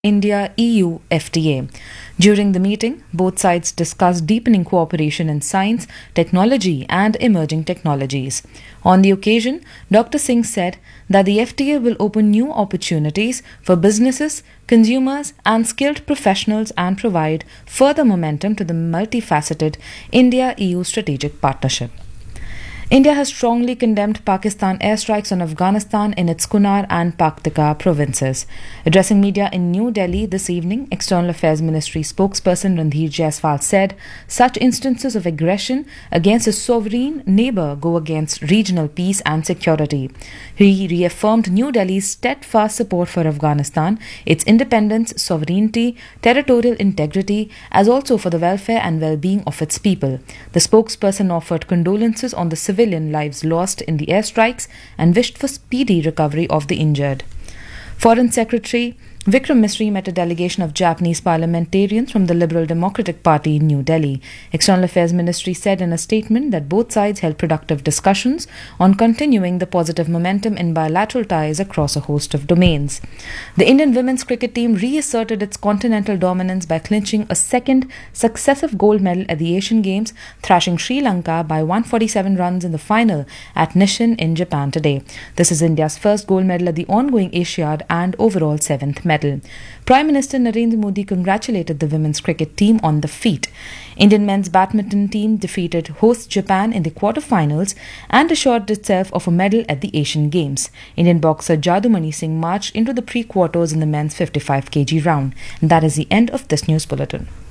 India EU FTA. During the meeting, both sides discussed deepening cooperation in science, technology, and emerging technologies. On the occasion, Dr. Singh said that the FTA will open new opportunities for businesses, consumers, and skilled professionals and provide further momentum to the multifaceted India EU strategic partnership. India has strongly condemned Pakistan airstrikes on Afghanistan in its Kunar and Paktika provinces. Addressing media in New Delhi this evening, External Affairs Ministry spokesperson Randhir Jaiswal said such instances of aggression against a sovereign neighbour go against regional peace and security. He reaffirmed New Delhi's steadfast support for Afghanistan, its independence, sovereignty, territorial integrity, as also for the welfare and well-being of its people. The spokesperson offered condolences on the civilian lives lost in the airstrikes and wished for speedy recovery of the injured. Foreign Secretary Vikram Misri met a delegation of Japanese parliamentarians from the Liberal Democratic Party in New Delhi. External Affairs Ministry said in a statement that both sides held productive discussions on continuing the positive momentum in bilateral ties across a host of domains. The Indian women's cricket team reasserted its continental dominance by clinching a second successive gold medal at the Asian Games, thrashing Sri Lanka by 147 runs in the final at Nishin in Japan today. This is India's first gold medal at the ongoing Asiad and overall seventh medal. Prime Minister Narendra Modi congratulated the women's cricket team on the feat. Indian men's badminton team defeated host Japan in the quarterfinals and assured itself of a medal at the Asian Games. Indian boxer Jadumani Singh marched into the pre-quarters in the men's 55 kg round. And that is the end of this news bulletin.